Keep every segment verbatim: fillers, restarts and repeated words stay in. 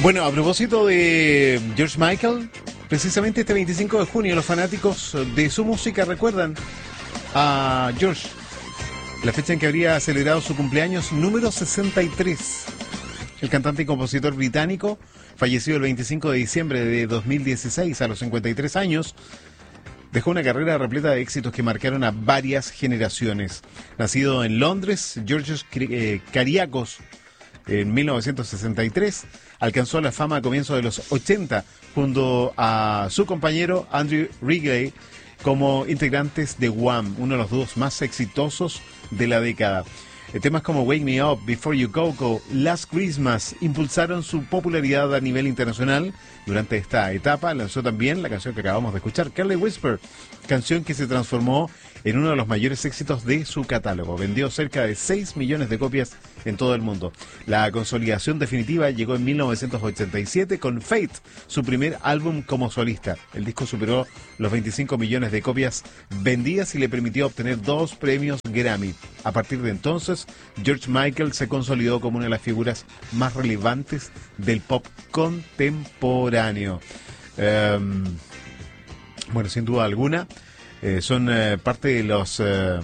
Bueno, a propósito de George Michael, precisamente este veinticinco de junio los fanáticos de su música recuerdan a George, la fecha en que habría celebrado su cumpleaños número sesenta y tres. El cantante y compositor británico falleció el veinticinco de diciembre de dos mil dieciséis a los cincuenta y tres años. Dejó una carrera repleta de éxitos que marcaron a varias generaciones. Nacido en Londres, Georgios Kariakos en mil novecientos sesenta y tres, alcanzó la fama a comienzos de los ochenta junto a su compañero Andrew Wrigley como integrantes de Wham, uno de los dúos más exitosos de la década. Temas como Wake Me Up, Before You Go Go, Last Christmas impulsaron su popularidad a nivel internacional. Durante esta etapa lanzó también la canción que acabamos de escuchar, Carly Whisper, canción que se transformó en uno de los mayores éxitos de su catálogo. Vendió cerca de seis millones de copias en todo el mundo. La consolidación definitiva llegó en mil novecientos ochenta y siete con Fate, su primer álbum como solista. El disco superó los veinticinco millones de copias vendidas y le permitió obtener dos premios Grammy. A partir de entonces, George Michael se consolidó como una de las figuras más relevantes del pop contemporáneo. Um, bueno, sin duda alguna, eh, son eh, parte de los eh,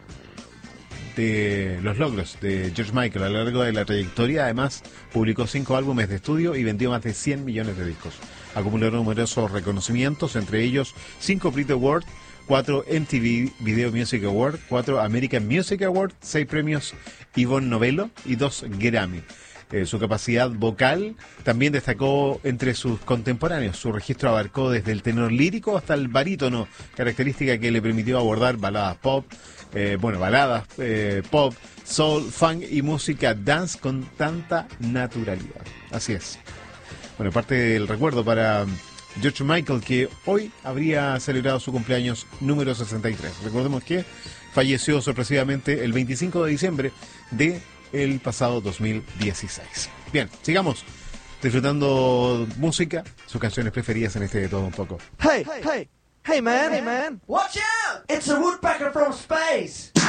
de los logros de George Michael a lo largo de la trayectoria. Además, publicó cinco álbumes de estudio y vendió más de cien millones de discos. Acumuló numerosos reconocimientos, entre ellos cinco Brit Awards, cuatro M T V Video Music Award, cuatro American Music Award, seis premios Yvonne Novello y dos Grammy. Eh, su capacidad vocal también destacó entre sus contemporáneos. Su registro abarcó desde el tenor lírico hasta el barítono, característica que le permitió abordar baladas pop, eh, bueno, baladas eh, pop, soul, funk y música dance con tanta naturalidad. Así es. Bueno, parte del recuerdo para George Michael, que hoy habría celebrado su cumpleaños número sesenta y tres. Recordemos que falleció sorpresivamente el veinticinco de diciembre de el pasado dos mil dieciséis. Bien, sigamos disfrutando música, sus canciones preferidas en este de todo un poco. Hey, hey, hey man, hey man, watch out! It's a woodpecker from space!